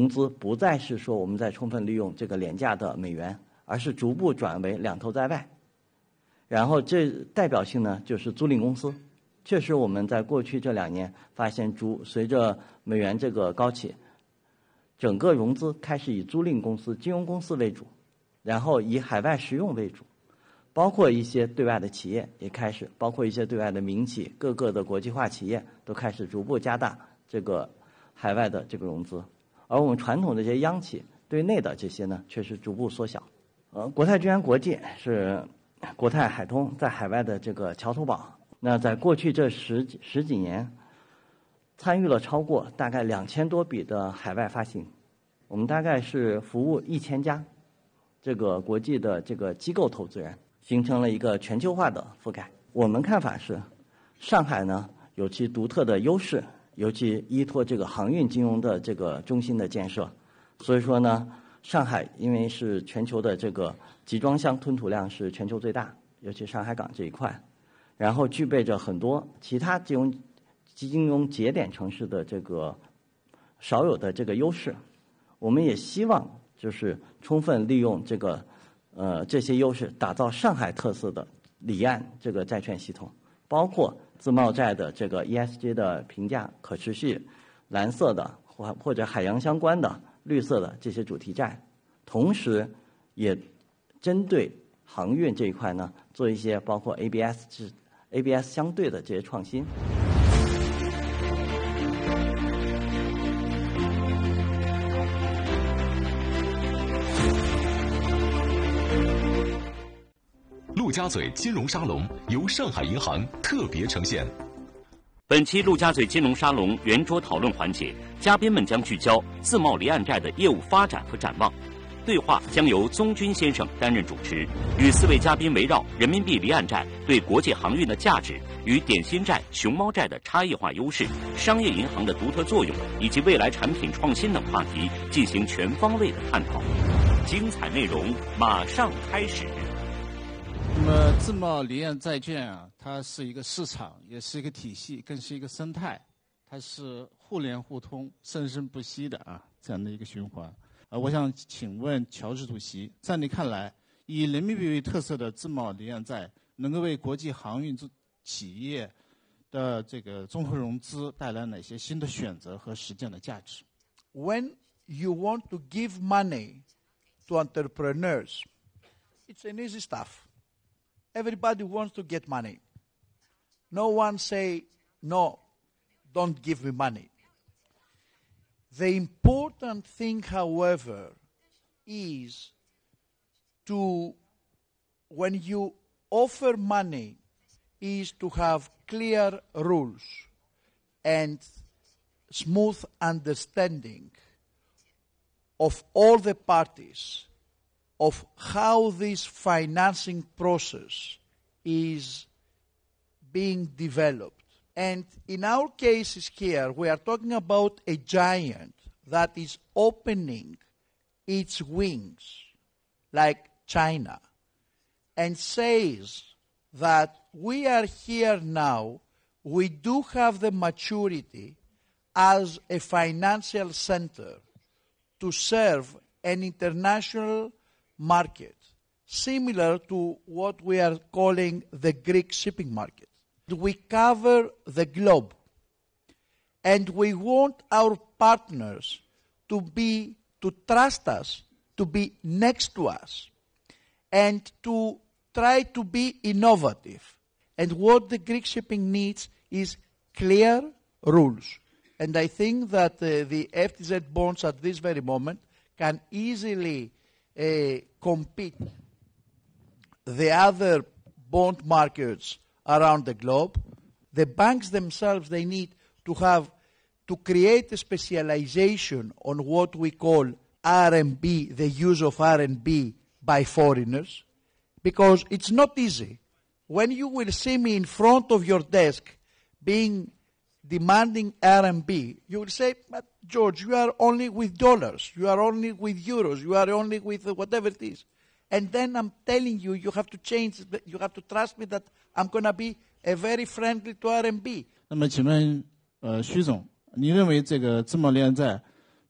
融资不再是说我们在充分利用这个廉价的美元，而是逐步转为两头在外。然后这代表性呢就是租赁公司。确实我们在过去这2年发现随着美元这个高起，整个融资开始以租赁公司、金融公司为主，然后以海外实用为主，包括一些对外的企业也开始，包括一些对外的民企、各个的国际化企业都开始逐步加大这个海外的这个融资，而我们传统的这些央企对内的这些呢，却是逐步缩小。国泰君安国际是国泰海通在海外的这个桥头堡。那在过去这十几年，参与了超过大概2000多笔的海外发行，我们大概是服务1000家这个国际的这个机构投资人，形成了一个全球化的覆盖。我们看法是，上海呢有其独特的优势，尤其依托这个航运金融的这个中心的建设，所以说呢，上海因为是全球的这个集装箱吞吐量是全球最大，尤其上海港这一块。然后具备着很多其他金融节点城市的这个少有的这个优势，我们也希望就是充分利用这些优势，打造上海特色的离岸这个债券系统，包括自贸债的这个 ESG 的评价、可持续、蓝色的或者海洋相关的绿色的这些主题债，同时也针对航运这一块呢，做一些包括 ABS 相对的这些创新。 陆家嘴金融沙龙由上海银行特别呈现。 本期陆家嘴金融沙龙圆桌讨论环节，嘉宾们将聚焦自贸离岸债的业务发展和展望。对话将由宗军先生担任主持，与4位嘉宾围绕人民币离岸债对国际航运的价值与点心债、熊猫债的差异化优势、商业银行的独特作用以及未来产品创新等话题进行全方位的探讨。精彩内容马上开始。 那么自贸离岸债券啊，它是一个市场，也是一个体系，更是一个生态，它是互联互通、生生不息的这样的一个循环。我想请问乔治主席，在你看来，以人民币为特色的自贸离岸债能够为国际航运企业的这个综合融资带来哪些新的选择和实践的价值？ When you want to give money to entrepreneurs, it's an easy stuff. Everybody wants to get money. No one say, no, don't give me money. The important thing, however, is when you offer money, is to have clear rules and smooth understanding of all the parties of how this financing process is being developed. And in our cases here, we are talking about a giant that is opening its wings, like China, and says that we are here now, we do have the maturity as a financial center to serve an international market, similar to what we are calling the Greek shipping market. We cover the globe, and we want our partners to trust us, to be next to us, and to try to be innovative. And what the Greek shipping needs is clear rules. And I think that the FTZ bonds at this very moment can easily compete the other bond markets around the globe. The banks themselves, they need to create a specialization on what we call RMB, the use of RMB by foreigners, because it's not easy. When you will see me in front of your desk demanding RMB, you will say, but George, you are only with dollars, you are only with euros, you are only with whatever it is. And then I'm telling you, you have to change, you have to trust me that I'm going to be very friendly to RMB. 那么请问徐总，你认为这个自贸离岸债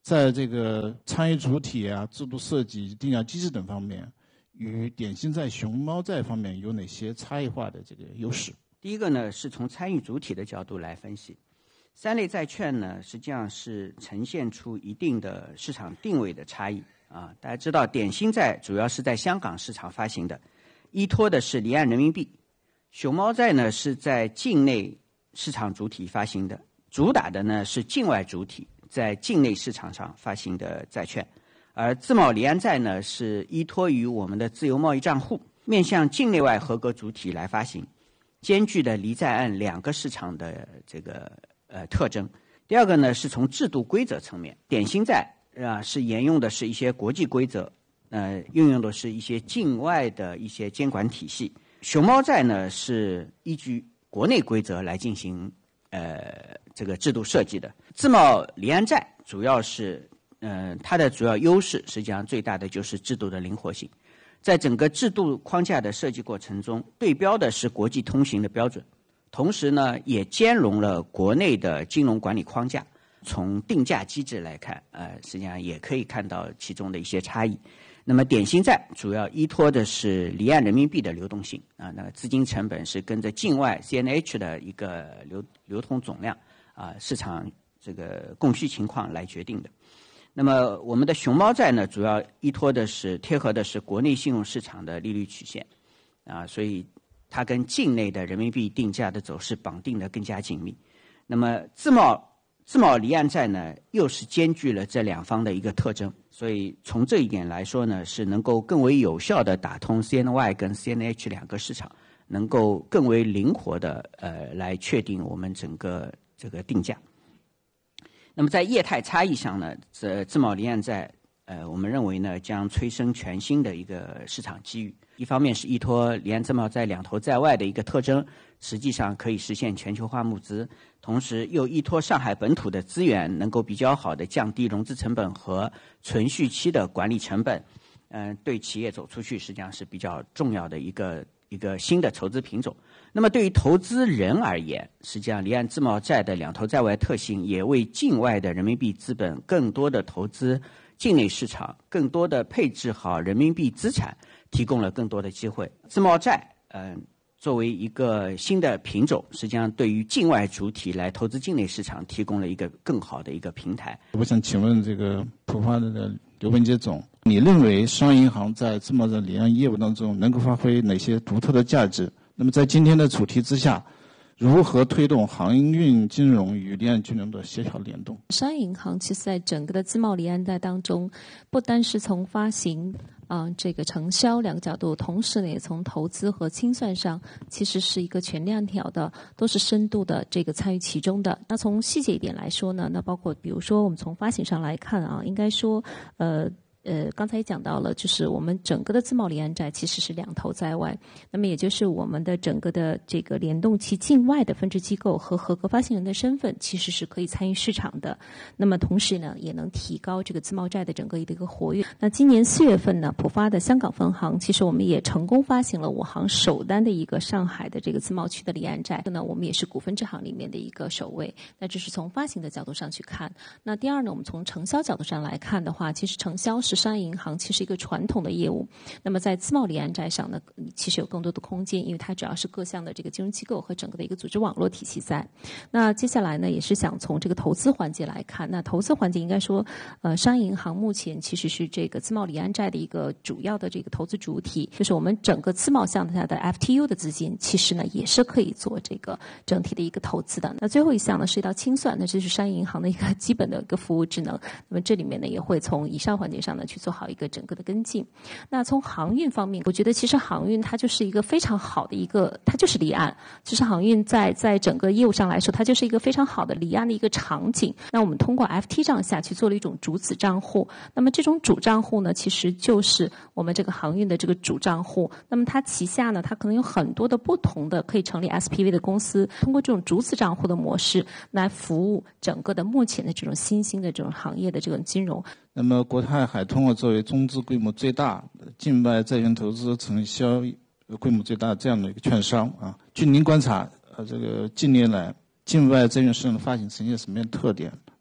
在这个参与主体啊、制度设计、定价机制等方面，与典型债、熊猫债方面有哪些差异化的这个优势？ 第一个呢，是从参与主体的角度来分析。三类债券呢，实际上是呈现出一定的市场定位的差异啊。大家知道，典型债主要是在香港市场发行的，依托的是离岸人民币；熊猫债呢是在境内市场主体发行的，主打的呢是境外主体在境内市场上发行的债券。而自贸离岸债呢，是依托于我们的自由贸易账户，面向境内外合格主体来发行，兼具的离在岸两个市场的这个特征。第二个呢，是从制度规则层面，典型债是沿用的是一些国际规则，运用的是一些境外的一些监管体系。熊猫债呢是依据国内规则来进行这个制度设计的。自贸离岸债主要是它的主要优势实际上最大的就是制度的灵活性，在整个制度框架的设计过程中，对标的是国际通行的标准，同时呢也兼容了国内的金融管理框架。从定价机制来看，实际上也可以看到其中的一些差异。那么典型债主要依托的是离岸人民币的流动性啊，那资金成本是跟着境外 CNH 的一个流通总量啊，市场这个供需情况来决定的。那么我们的熊猫债呢，主要依托的是贴合的是国内信用市场的利率曲线啊，所以它跟境内的人民币定价的走势绑定的更加紧密。那么自贸离岸债呢，又是兼具了这两方的一个特征，所以从这一点来说呢，是能够更为有效的打通 CNY 跟 CNH 两个市场，能够更为灵活的来确定我们整个这个定价。那么在业态差异上呢，自贸离岸债我们认为呢将催生全新的一个市场机遇。一方面是依托离岸自贸债两头在外的一个特征，实际上可以实现全球化募资，同时又依托上海本土的资源，能够比较好的降低融资成本和存续期的管理成本。对企业走出去实际上是比较重要的一个新的筹资品种。那么对于投资人而言，实际上离岸自贸债的两头在外特性也为境外的人民币资本更多的投资境内市场，更多的配置好人民币资产，提供了更多的机会。自贸债作为一个新的品种，实际上对于境外主体来投资境内市场提供了一个更好的一个平台。 我想请问这个浦发的刘文杰总，你认为商业银行在自贸的离岸业务当中能够发挥哪些独特的价值？那么在今天的主题之下，如何推动航运金融与离岸金融的协调联动？ 商业银行其实在整个的自贸离岸债当中，不单是从发行这个承销两个角度，同时呢也从投资和清算上，其实是一个全链条的，都是深度的这个参与其中的。那从细节一点来说呢，那包括比如说我们从发行上来看啊，应该说刚才也讲到了，就是我们整个的自贸离岸债其实是两头在外，那么也就是我们的整个的这个联动其境外的分支机构和合格发行人的身份，其实是可以参与市场的。那么同时呢，也能提高这个自贸债的整个的一个活跃。那今年4月份呢，浦发的香港分行其实我们也成功发行了我行首单的一个上海的这个自贸区的离岸债，那我们也是股份制行里面的一个首位。那这是从发行的角度上去看。那第二呢，我们从承销角度上来看的话，其实承销是商业银行其实一个传统的业务，那么在自贸离岸债上呢，其实有更多的空间，因为它主要是各项的这个金融机构和整个的一个组织网络体系在。那接下来呢，也是想从这个投资环节来看，那投资环节应该说，商业银行目前其实是这个自贸离岸债的一个主要的这个投资主体，就是我们整个自贸项下的 FTU 的资金，其实呢也是可以做这个整体的一个投资的。那最后一项呢，涉及到清算，那这是商业银行的一个基本的一个服务职能。那么这里面呢，也会从以上环节上呢去做好一个整个的跟进。那从航运方面，我觉得其实航运它就是一个非常好的一个，它就是离岸。其实航运在整个业务上来说，它就是一个非常好的离岸的一个场景。那我们通过 FT 账下去做了一种主子账户，那么这种主账户呢，其实就是我们这个航运的这个主账户。那么它旗下呢，它可能有很多的不同的可以成立 SPV 的公司，通过这种主子账户的模式来服务整个的目前的这种新兴的这种行业的这种金融。 那么国泰海通作为中资规模最大、境外债券投资承销规模最大这样的一个券商啊，据您观察，这个近年来境外债券市场的发行呈现什么样的特点？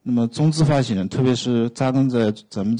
那么中资发行人，特别是扎根在咱们